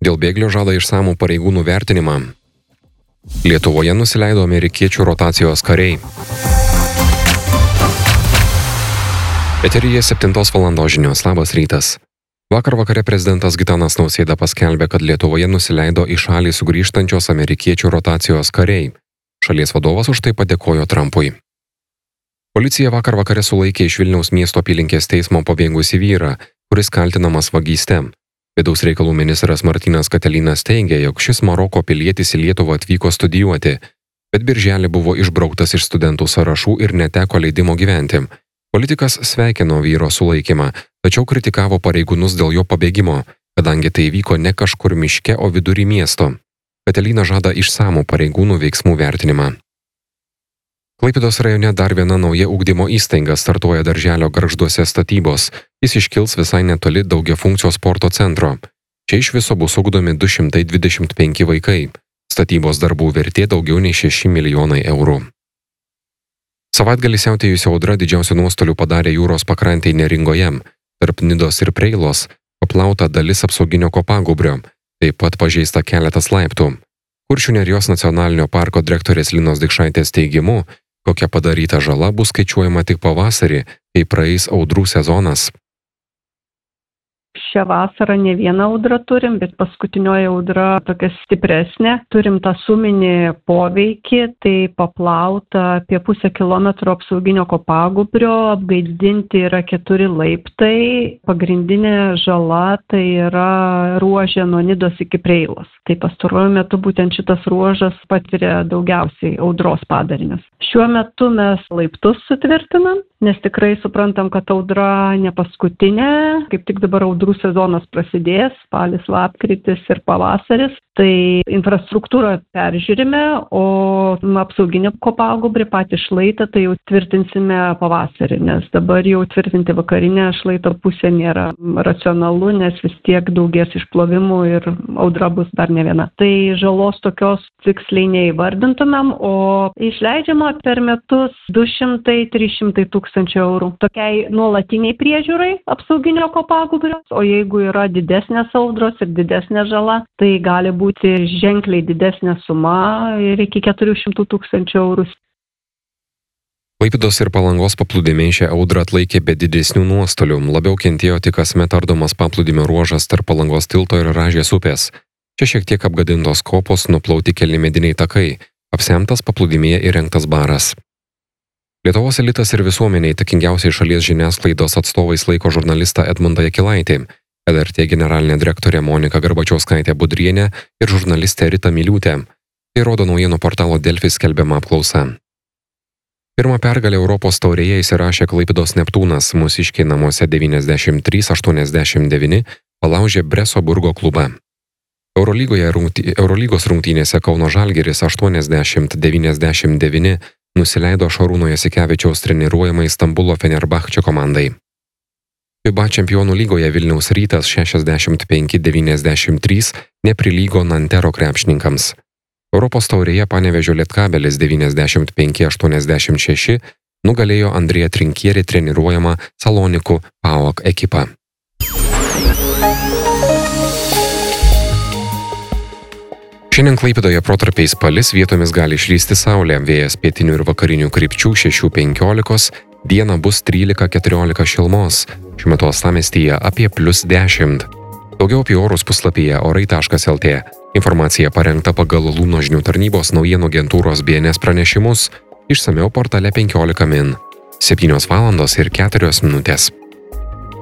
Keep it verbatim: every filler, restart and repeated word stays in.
Dėl bėglio žada išsamų pareigūnų vertinimą. Lietuvoje nusileido amerikiečių rotacijos kariai. Eteryje septintos valandos žinios. Labas rytas. Vakar vakare prezidentas Gitanas Nausėda paskelbė, kad Lietuvoje nusileido į šalį sugrįžtančios amerikiečių rotacijos kariai. Šalies vadovas už tai padėkojo Trumpui. Policija vakar vakare sulaikė iš Vilniaus miesto apylinkės teismo pabėgusį vyrą, kuris kaltinamas vagyste. Vidaus reikalų ministras Martynas Katilinas teigė, jog šis Maroko pilietis į Lietuvą atvyko studijuoti, bet birželį buvo išbrauktas iš studentų sąrašų ir neteko leidimo gyventi. Politikas sveikino vyro sulaikymą, tačiau kritikavo pareigūnus dėl jo pabėgimo, kadangi tai vyko ne kažkur miške, o vidury miesto. Katilinas žada išsamų pareigūnų veiksmų vertinimą. Klaipėdos rajone dar viena nauja ugdymo įstaiga startuoja darželio Gargžduose statybos. Jis iškils visai netoli daugiafunkcio sporto centro. Čia iš viso bus ugdomi du šimtai dvidešimt penki vaikai. Statybos darbų vertė daugiau nei šeši milijonai eurų. Savaitgalį siautėjusi audra didžiausių nuostolių padarė jūros pakrantėje Neringoje. Tarp Nidos ir Preilos paplauta dalis apsauginio kopagūbrio, taip pat pažeista keletas laiptų. Kuršių Nerijos nacionalinio parko direktorės Linos Dikšaitės teigimu, kokia padaryta žala bus skaičiuojama tik pavasarį, kai praeis audrų sezonas. Šią vasarą ne vieną audrą turim, bet paskutinioji audra tokia stipresnė. Turim tą suminį poveikį, tai paplauta apie pusę kilometro apsauginio kopagūbrio, apgaidinti yra keturi laiptai. Pagrindinė žala tai yra ruožė nuo Nidos iki Preilos. Tai pastaruoju metu būtent šitas ruožas patiria daugiausiai audros padarinius. Šiuo metu mes laiptus sutvirtinam, nes tikrai suprantam, kad audra ne paskutinė, kaip tik dabar audrų sezonas prasidės, spalis, lapkritis ir pavasaris. Tai infrastruktūrą peržiūrime, o apsauginį kopagūbrį patį šlaitą tai jau tvirtinsime pavasarį, nes dabar jau tvirtinti vakarinę šlaito pusę nėra racionalu, nes vis tiek daugės išplovimų ir audra bus dar ne viena. Tai žalos tokios tiksliai neįvardintumėm, o išleidžiama per metus du šimtai trys šimtai tūkstančių eurų. Tokiai nuolatiniai priežiūrai apsauginio kopagūbrio, o jeigu yra didesnės audros ir didesnė žala, tai gali būti ženkliai didesnė suma ir iki keturių šimtų tūkstančių eurų. Klaipėdos ir Palangos paplūdimiai šią audrą atlaikė be didesnių nuostolių. Labiau kentėjo tik kasmet ardomas paplūdimio ruožas tarp Palangos tilto ir Rąžės upės. Čia šiek tiek apgadintos kopos, nuplauti keli mediniai takai, apsemtas paplūdimyje įrengtas baras. Lietuvos elitas ir visuomeniai įtakingiausiai šalies žiniasklaidos atstovais laiko žurnalistą Edmundą Jakilaitį, L R T generalinė direktorė Monika Garbačiauskaitė Budrienė ir žurnalistė Rita Miliūtė. Tai rodo naujienų portalo Delfi skelbiama apklausa. Pirmą pergalę Europos taurėje įsirašė Klaipėdos Neptūnas, mūsiškiai namuose devyniasdešimt trys aštuoniasdešimt devyni palaužė Breso Burgo klubą. Eurolygoje rungty, Eurolygos rungtynėse Kauno Žalgiris aštuoniasdešimt devyniasdešimt devyni nusileido Šarūno Jasikevičiaus treniruojamai Stambulo Fenerbahče komandai. FIBA čempionų lygoje Vilniaus Rytas šešiasdešimt penki devyniasdešimt trys neprilygo Nantero krepšininkams. Europos taurėje Panevėžio Lietkabelis devyniasdešimt penki aštuoniasdešimt šeši nugalėjo Andrėja Trinkieri treniruojamą Salonikų PAOK ekipą. Šiandien Klaipėdoje protarpiais palis, vietomis gali išlįsti saulė, vėjas pietinių ir vakarinių krypčių šeši penkiolika, dieną bus trylika keturiolika šilumos, šiuo metu uostamiestyje apie plius dešimt. Daugiau apie orus puslapyje orai taškas el tė. Informacija parengta pagal Lūno žinių tarnybos naujienų agentūros B N S pranešimus, išsamiau portale penkiolika min. septynios valandos ir keturios minutės.